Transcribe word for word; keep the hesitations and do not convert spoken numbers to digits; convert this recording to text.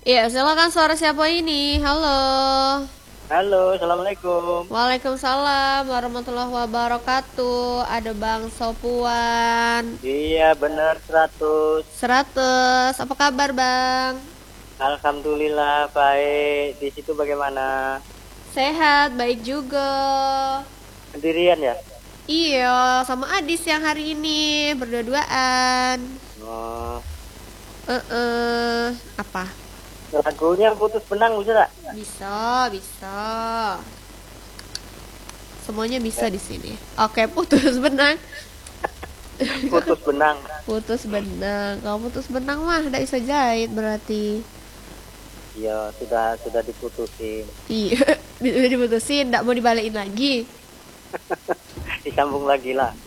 Iya, silakan suara siapa ini? Halo. Halo, assalamualaikum. Waalaikumsalam warahmatullahi wabarakatuh. Ada Bang Sopuan. Iya, benar seratus. Seratus. Apa kabar, Bang? Alhamdulillah baik. Di situ bagaimana? Sehat, baik juga. Sendirian ya? Iya, sama Adis yang hari ini berdua-duaan. Oh, Eh, eh, apa? lagunya putus benang bisa tak? Bisa, bisa. Semuanya bisa Eh, di sini. Oke, putus benang. putus benang. Putus benang. Kalau putus benang mah tidak bisa jahit berarti. Iya, sudah sudah diputusin. Iya, udah diputusin, tidak mau dibalikin lagi. Disambung lagi lah.